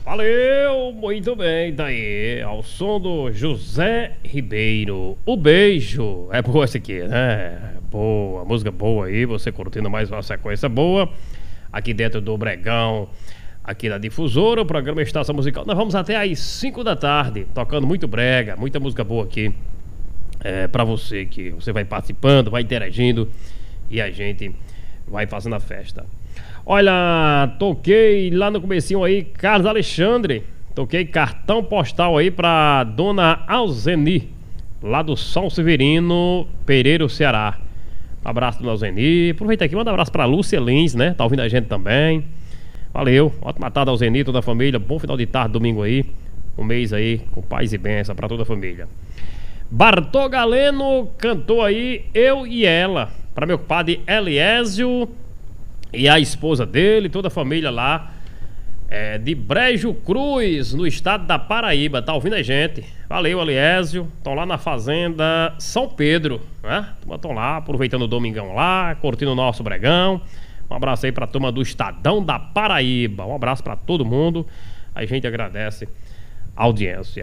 Valeu, muito bem, tá aí, ao som do José Ribeiro, o beijo, é boa essa aqui, né, boa, música boa aí, você curtindo mais uma sequência boa, aqui dentro do Bregão, aqui da Difusora, o programa Estação Musical, nós vamos até às 5 da tarde, tocando muito brega, muita música boa aqui, pra você, que você vai participando, vai interagindo, e a gente vai fazendo a festa. Olha, toquei lá no comecinho aí, Carlos Alexandre. Toquei cartão postal aí pra dona Alzeni, lá do São Severino, Pereira, Ceará. Um abraço, dona Alzeni. Aproveita aqui, manda um abraço pra Lúcia Lins, né? Tá ouvindo a gente também. Valeu, ótima tarde, Alzeni, toda a família. Bom final de tarde, domingo aí. Um mês aí, com paz e bênção pra toda a família. Bartô Galeno cantou aí Eu e Ela, pra meu compadre Eliésio e a esposa dele, toda a família lá de Brejo Cruz, no estado da Paraíba. Tá ouvindo a gente? Valeu, Eliésio. Estão lá na fazenda São Pedro, né? Estão lá, aproveitando o domingão lá, curtindo o nosso bregão. Um abraço aí pra turma do Estadão da Paraíba. Um abraço pra todo mundo. A gente agradece a audiência.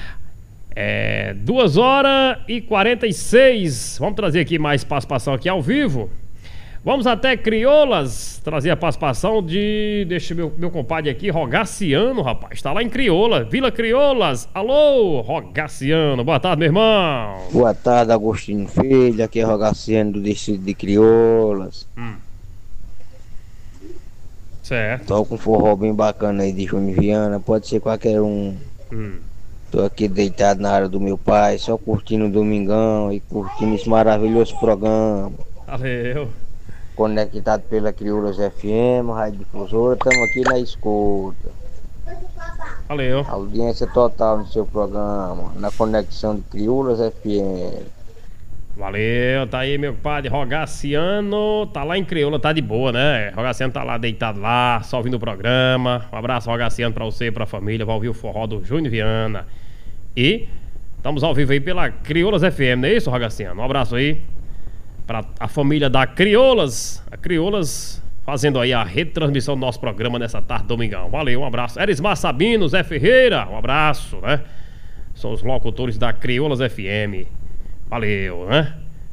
2h46. Vamos trazer aqui mais participação aqui ao vivo. Vamos até Crioulas, trazer a participação de... Deixa meu compadre aqui, Rogaciano, rapaz. Tá lá em Crioula, Vila Crioulas. Alô, Rogaciano. Boa tarde, meu irmão. Boa tarde, Agostinho Filho. Aqui é Rogaciano do distrito de Crioulas. Certo. Tô com um forró bem bacana aí de Júnior Viana. Pode ser qualquer um. Tô aqui deitado na área do meu pai, só curtindo o domingão e curtindo esse maravilhoso programa. Valeu. Conectado pela Crioulas FM, Rádio Difusora, estamos aqui na escuta. Valeu. Audiência total no seu programa, na conexão de Crioulas FM. Valeu, tá aí meu compadre Rogaciano, tá lá em Crioula, tá de boa, né? Rogaciano tá lá deitado lá, só ouvindo o programa. Um abraço, Rogaciano, pra você e pra família. Vai ouvir o forró do Júnior Viana. E estamos ao vivo aí pela Crioulas FM, não é isso, Rogaciano? Um abraço aí pra a família da Crioulas. A Crioulas fazendo aí a retransmissão do nosso programa nessa tarde domingão. Valeu, um abraço. Erismar Sabino, Zé Ferreira, um abraço, né? São os locutores da Crioulas FM. Valeu, né?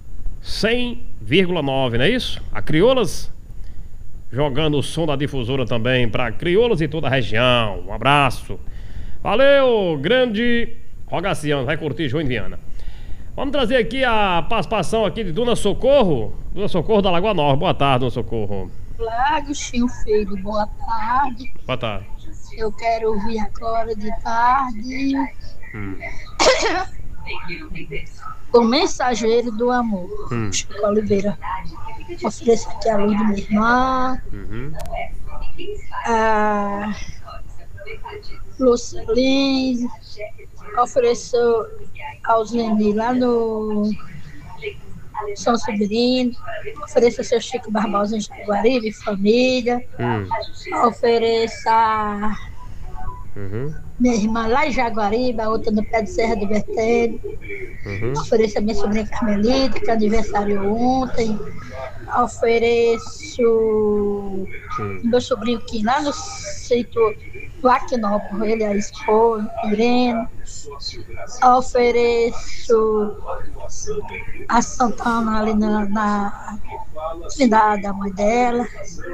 100,9, não é isso? A Crioulas jogando o som da Difusora também pra Crioulas e toda a região. Um abraço. Valeu, grande Rogaciano. Vai curtir João Viana. Vamos trazer aqui a participação aqui de Dona Socorro. Dona Socorro da Lagoa Nova. Boa tarde, Dona Socorro. Olá, Agostinho Filho. Boa tarde. Boa tarde. Eu quero ouvir agora de tarde O Mensageiro do Amor, Chico Oliveira. Ofereço aqui a luz de minha irmã, a Lúcia Lins. Ofereço aos Zeni lá no São Severino. Ofereço ao seu Chico Barbosa em Jaguaribe, família. Ofereço a minha irmã lá em Jaguaribe, a outra no pé de Serra do Bertelho. Ofereço a minha sobrinha Carmelita, que é aniversário ontem. Ofereço meu sobrinho Kim lá no sítio do Aquinópolis, ele, a esposa, Irene. Ofereço a Santana ali na cidade da mãe dela.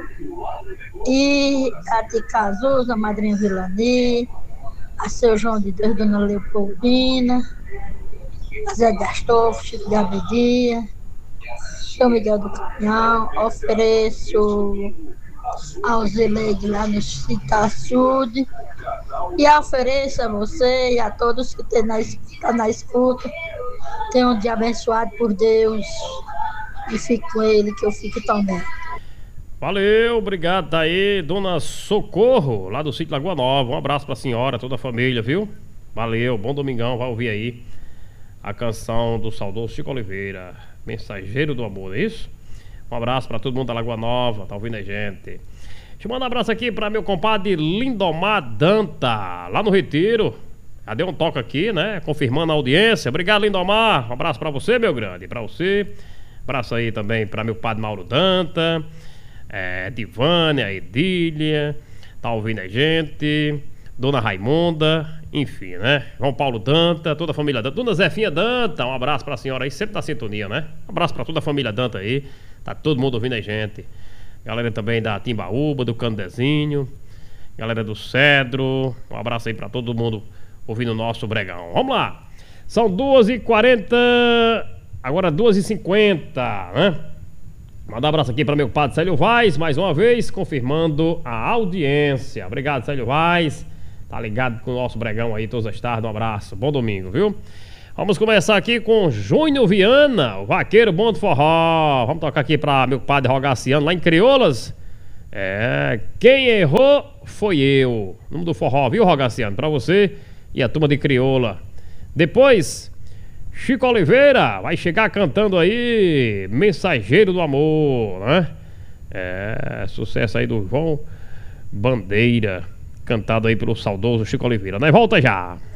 E a Tica Azul, a madrinha Vilani, a seu João de Deus, Dona Leopoldina, a Zé de Astolfo, Chico de Abedia, São Miguel do Caminhão. Ofereço ao Zileide lá no Citaçude. E ofereço a você e a todos que estão na escuta. Tenham um dia abençoado por Deus e fique com ele, que eu fico também. Valeu, obrigado, tá aí, Dona Socorro, lá do sítio Lagoa Nova. Um abraço pra senhora, toda a família, viu? Valeu, bom domingão, vai ouvir aí a canção do saudoso Chico Oliveira, Mensageiro do Amor, é isso? Um abraço pra todo mundo da Lagoa Nova, tá ouvindo a gente. Deixa eu mandar um abraço aqui pra meu compadre Lindomar Danta, lá no Retiro. Já deu um toque aqui, né? Confirmando a audiência. Obrigado, Lindomar. Um abraço pra você, meu grande, pra você. Um abraço aí também pra meu padre Mauro Danta. Divânia, Edília, tá ouvindo a gente. Dona Raimunda, enfim, né? João Paulo Danta, toda a família Danta. Dona Zefinha Danta, um abraço pra senhora aí, sempre na sintonia, né? Um abraço pra toda a família Danta aí. Tá todo mundo ouvindo a gente. Galera também da Timbaúba, do Candezinho. Galera do Cedro. Um abraço aí pra todo mundo ouvindo o nosso Bregão. Vamos lá. São 2h40, agora 2h50, né? Mandar um abraço aqui para meu padre Célio Vaz, mais uma vez, confirmando a audiência. Obrigado, Célio Vaz. Tá ligado com o nosso Bregão aí todas as tardes. Um abraço, bom domingo, viu? Vamos começar aqui com Júnior Viana, o vaqueiro bom do forró. Vamos tocar aqui para meu padre Rogaciano, lá em Crioulas. Quem errou foi eu. Nome do forró, viu, Rogaciano? Para você e a turma de Crioula. Depois, Chico Oliveira vai chegar cantando aí Mensageiro do Amor, né? Sucesso aí do João Bandeira, cantado aí pelo saudoso Chico Oliveira. Nós volta já!